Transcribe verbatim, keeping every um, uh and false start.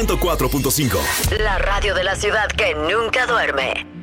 ciento cuatro punto cinco. La radio de la ciudad que nunca duerme.